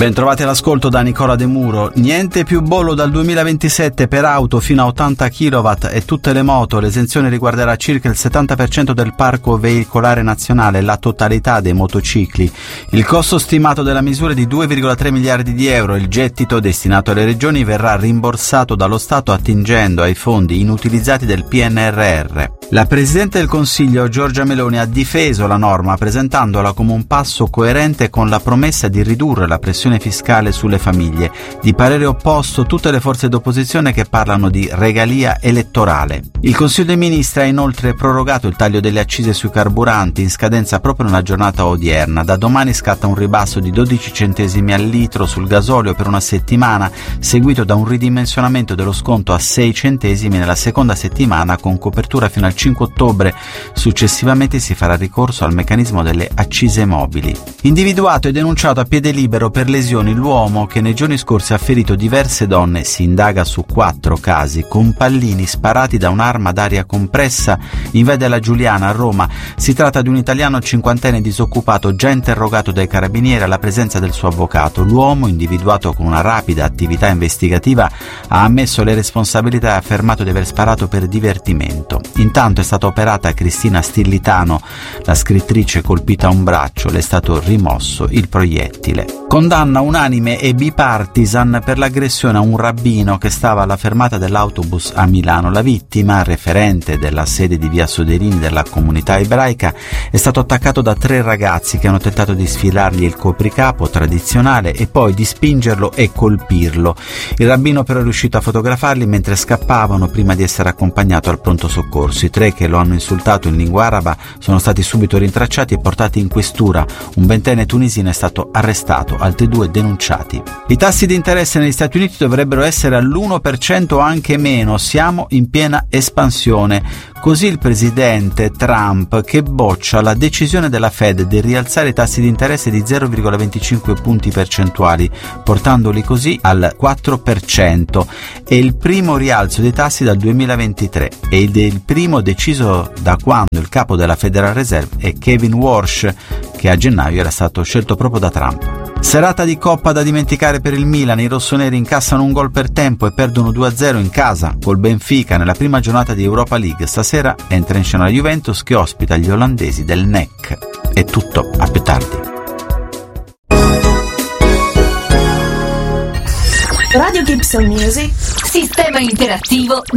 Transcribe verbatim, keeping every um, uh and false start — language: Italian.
Bentrovati all'ascolto da Nicola De Muro. Niente più bollo dal duemilaventisette per auto fino a ottanta chilowatt e tutte le moto. L'esenzione riguarderà circa il settanta per cento del parco veicolare nazionale e la totalità dei motocicli. Il costo stimato della misura è di due virgola tre miliardi di euro. Il gettito destinato alle regioni verrà rimborsato dallo Stato attingendo ai fondi inutilizzati del P N R R. La Presidente del Consiglio Giorgia Meloni ha difeso la norma presentandola come un passo coerente con la promessa di ridurre la pressione fiscale sulle famiglie. Di parere opposto tutte le forze d'opposizione che parlano di regalia elettorale. Il Consiglio dei Ministri ha inoltre prorogato il taglio delle accise sui carburanti in scadenza proprio nella giornata odierna. Da domani scatta un ribasso di dodici centesimi al litro sul gasolio per una settimana, seguito da un ridimensionamento dello sconto a sei centesimi nella seconda settimana con copertura fino al cinque ottobre. Successivamente si farà ricorso al meccanismo delle accise mobili. Individuato e denunciato a piede libero per lesioni l'uomo che nei giorni scorsi ha ferito diverse donne, si indaga su quattro casi, con pallini sparati da un'arma d'aria compressa in Via della Giuliana a Roma. Si tratta di un italiano cinquantenne disoccupato già interrogato dai carabinieri alla presenza del suo avvocato. L'uomo, individuato con una rapida attività investigativa, ha ammesso le responsabilità e ha affermato di aver sparato per divertimento. Intanto è stata operata Cristina Stillitano, la scrittrice colpita a un braccio, le è stato rimosso il proiettile. Condanna unanime e bipartisan per l'aggressione a un rabbino che stava alla fermata dell'autobus a Milano. La vittima, referente della sede di via Soderini della comunità ebraica, è stato attaccato da tre ragazzi che hanno tentato di sfilargli il copricapo tradizionale e poi di spingerlo e colpirlo. Il rabbino però è riuscito a fotografarli mentre scappavano prima di essere accompagnato al pronto soccorso. I tre che lo hanno insultato in lingua araba sono stati subito rintracciati e portati in questura. Un ventenne tunisino è stato arrestato, altri due denunciati. I tassi di interesse negli Stati Uniti dovrebbero essere all'uno per cento o anche meno, siamo in piena espansione. Così il presidente Trump che boccia la decisione della Fed di rialzare i tassi di interesse di zero virgola venticinque punti percentuali, portandoli così al quattro per cento. È il primo rialzo dei tassi dal duemilaventitré ed è il primo deciso da quando il capo della Federal Reserve è Kevin Warsh, che a gennaio era stato scelto proprio da Trump. Serata di Coppa da dimenticare per il Milan. I rossoneri incassano un gol per tempo e perdono due a zero in casa col Benfica nella prima giornata di Europa League. Stasera entra in scena la Juventus che ospita gli olandesi del N E C. È tutto, a più tardi. Radio Gibson Music, sistema interattivo